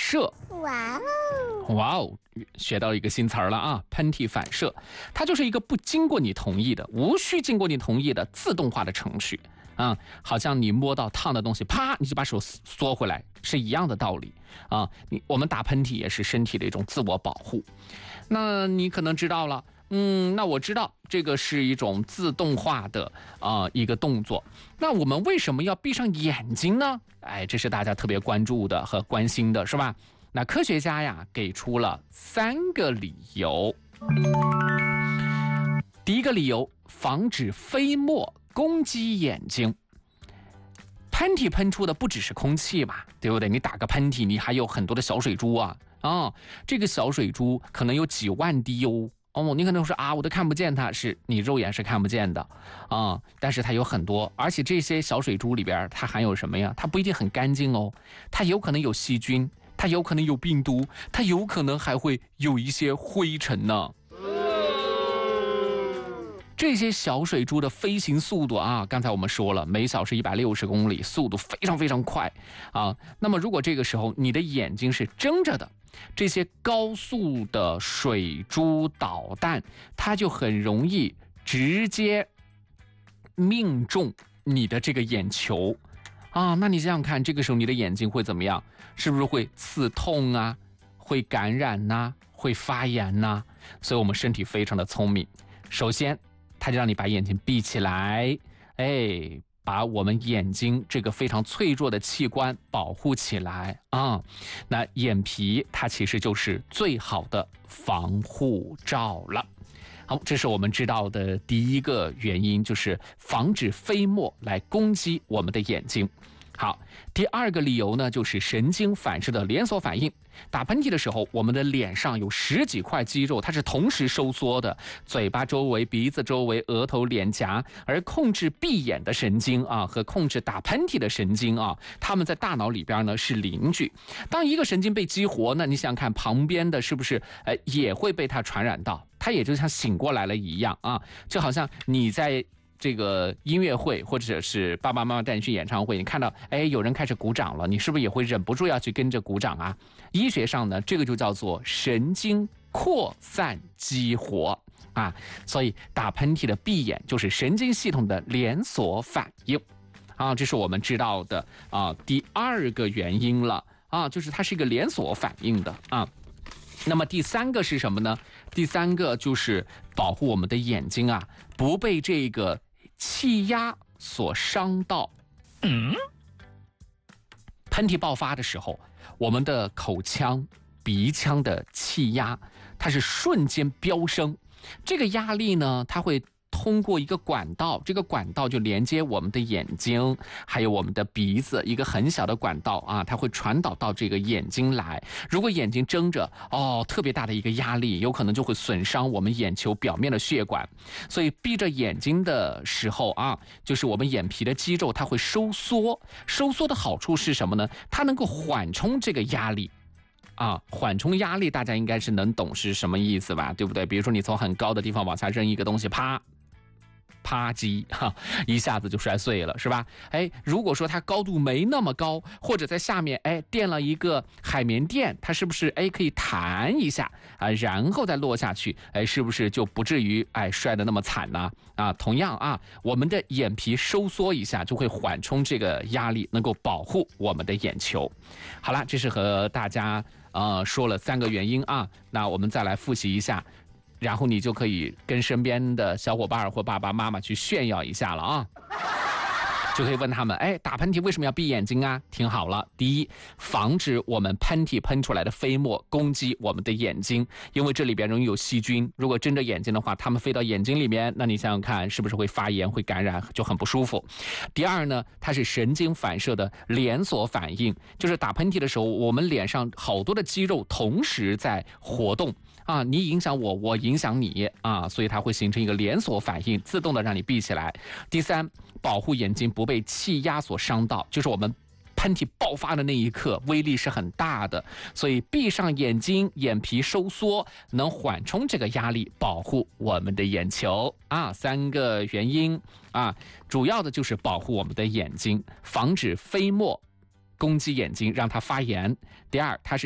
射。 哇哦，学到一个新词儿了啊！喷嚏反射，它就是一个不经过你同意的、无需经过你同意的自动化的程序啊，好像你摸到烫的东西，啪，你就把手缩回来，是一样的道理啊。我们打喷嚏也是身体的一种自我保护。那你可能知道了，那我知道这个是一种自动化的一个动作。那我们为什么要闭上眼睛呢？这是大家特别关注的和关心的，是吧？那科学家呀给出了3个理由。第一个理由，防止飞沫攻击眼睛。喷嚏喷出的不只是空气嘛，对不对？你打个喷嚏，你还有很多的小水珠啊，这个小水珠可能有几万滴哦。你可能说我都看不见它，是你肉眼是看不见的但是它有很多，而且这些小水珠里边它含有什么呀？它不一定很干净哦，它有可能有细菌，它有可能有病毒，它有可能还会有一些灰尘呢。这些小水珠的飞行速度刚才我们说了，每小时160公里，速度非常非常快那么如果这个时候你的眼睛是睁着的，这些高速的水珠导弹，它就很容易直接命中你的这个眼球那你想想看，这个时候你的眼睛会怎么样？是不是会刺痛会感染会发炎所以我们身体非常的聪明，首先它就让你把眼睛闭起来，把我们眼睛这个非常脆弱的器官保护起来那眼皮它其实就是最好的防护罩了。好，这是我们知道的第一个原因，就是防止飞沫来攻击我们的眼睛。好，第二个理由呢，就是神经反射的连锁反应。打喷嚏的时候，我们的脸上有10几块肌肉，它是同时收缩的，嘴巴周围、鼻子周围、额头、脸颊，而控制闭眼的神经和控制打喷嚏的神经它们在大脑里边呢是邻居。当一个神经被激活呢，你想想看旁边的是不是也会被它传染到？它也就像醒过来了一样就好像你在这个音乐会，或者是爸爸妈妈带你去演唱会，你看到有人开始鼓掌了，你是不是也会忍不住要去跟着鼓掌医学上呢，这个就叫做神经扩散激活所以打喷嚏的闭眼就是神经系统的连锁反应这是我们知道的第二个原因了就是它是一个连锁反应的那么第3个是什么呢？第3个就是保护我们的眼睛不被这个气压所伤到。喷嚏爆发的时候，我们的口腔、鼻腔的气压它是瞬间飙升，这个压力呢，它会通过一个管道，这个管道就连接我们的眼睛还有我们的鼻子，一个很小的管道它会传导到这个眼睛来。如果眼睛睁着特别大的一个压力，有可能就会损伤我们眼球表面的血管。所以闭着眼睛的时候就是我们眼皮的肌肉它会收缩，收缩的好处是什么呢？它能够缓冲这个压力缓冲压力大家应该是能懂是什么意思吧，对不对？比如说你从很高的地方往下扔一个东西，啪叽一下子就摔碎了，是吧？如果说它高度没那么高，或者在下面垫了一个海绵垫，它是不是可以弹一下然后再落下去，是不是就不至于摔得那么惨呢？同样我们的眼皮收缩一下就会缓冲这个压力，能够保护我们的眼球。好了，这是和大家说了3个原因那我们再来复习一下，然后你就可以跟身边的小伙伴或爸爸妈妈去炫耀一下了就可以问他们打喷嚏为什么要闭眼睛听好了，第一，防止我们喷嚏喷出来的飞沫攻击我们的眼睛，因为这里边容易有细菌，如果睁着眼睛的话，它们飞到眼睛里面，那你想想看是不是会发炎会感染，就很不舒服。第二呢，它是神经反射的连锁反应，就是打喷嚏的时候我们脸上好多的肌肉同时在活动你影响我，我影响你所以它会形成一个连锁反应，自动的让你闭起来。第三，保护眼睛不被气压所伤到，就是我们喷嚏爆发的那一刻威力是很大的，所以闭上眼睛，眼皮收缩，能缓冲这个压力，保护我们的眼球3个原因主要的就是保护我们的眼睛，防止飞沫攻击眼睛让它发炎。第二，它是